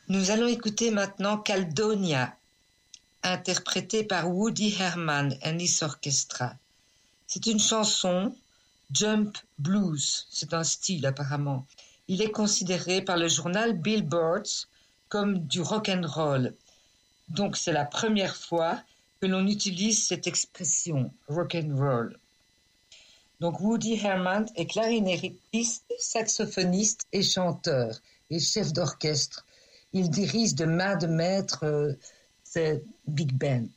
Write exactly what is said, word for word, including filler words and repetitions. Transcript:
Nous allons écouter maintenant Caledonia, interprétée par Woody Herman and his Orchestra. C'est une chanson, jump blues, c'est un style apparemment. Il est considéré par le journal Billboard comme du rock and roll. Donc c'est la première fois que l'on utilise cette expression, rock and roll. Donc Woody Herman est clarinettiste, saxophoniste et chanteur et chef d'orchestre. Il dirige de main de maître euh, ces big band.